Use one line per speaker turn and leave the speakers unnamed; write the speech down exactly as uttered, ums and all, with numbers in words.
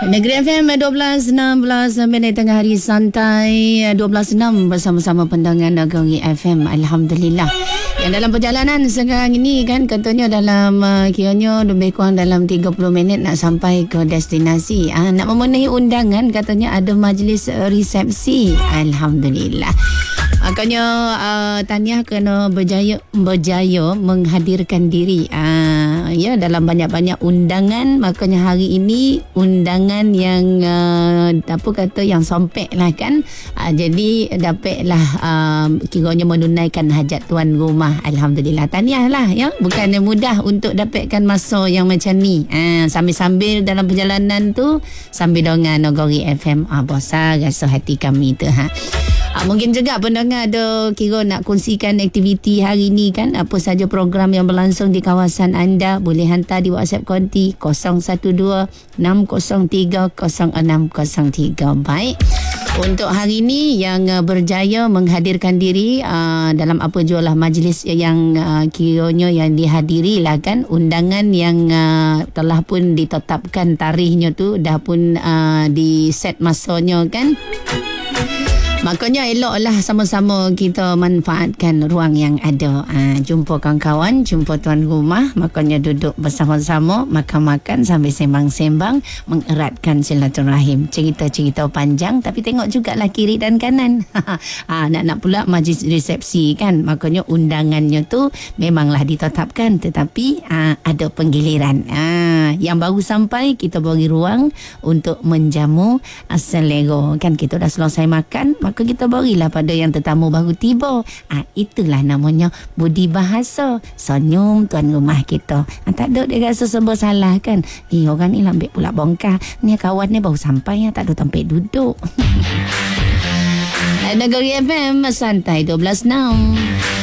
Negeri F M dua belas enam belas minit tengah hari santai dua belas enam bersama-sama pendangan Negeri F M. Alhamdulillah. Yang dalam perjalanan sekarang ini kan katanya dalam uh, kiranya lebih kurang dalam tiga puluh minit nak sampai ke destinasi. Ah, nak memenuhi undangan katanya ada majlis uh, resepsi. Alhamdulillah. Makanya uh, Tahniah kena berjaya berjaya menghadirkan diri uh, ya dalam banyak-banyak undangan. Makanya hari ini undangan yang uh, apa kata yang sompek lah kan. Uh, jadi dapatlah uh, kiranya menunaikan hajat tuan rumah. Alhamdulillah. Tahniah lah ya. Bukannya mudah untuk dapatkan masa yang macam ni. Uh, sambil-sambil dalam perjalanan tu sambil dengar Negeri F M. Ah, besar rasa hati kami tu ha. Ha, mungkin juga pendengar ada kira nak kongsikan aktiviti hari ni kan, apa saja program yang berlangsung di kawasan anda, boleh hantar di WhatsApp konti kosong satu dua enam kosong tiga kosong enam kosong tiga. Baik. Untuk hari ini yang uh, berjaya menghadirkan diri uh, dalam apa jualah majlis yang uh, kiranya yang dihadiri lah kan, undangan yang uh, telah pun ditetapkan tarikhnya tu, dah pun uh, di set masanya kan. Makanya eloklah sama-sama kita manfaatkan ruang yang ada. Ha, jumpa kawan-kawan, jumpa tuan rumah. Makanya duduk bersama-sama, makan-makan sambil sembang-sembang, mengeratkan silaturahim. Cerita-cerita panjang tapi tengok jugalah kiri dan kanan. ha, nak-nak pula majlis resepsi kan. Makanya undangannya tu memanglah ditetapkan tetapi ha, ada penggiliran. Ha, yang baru sampai kita beri ruang untuk menjamu selera. Kan kita dah selesai makan, maka kita berilah pada yang tetamu baru tiba. Ah, itulah namanya budi bahasa. Senyum tuan rumah kita. Ah, tak ada dia rasa serba salah kan. Eh, orang ni lambik pula bongkar. Ni kawan ni baru sampai, tak ada tempat duduk. Negeri F M santai dua belas enam.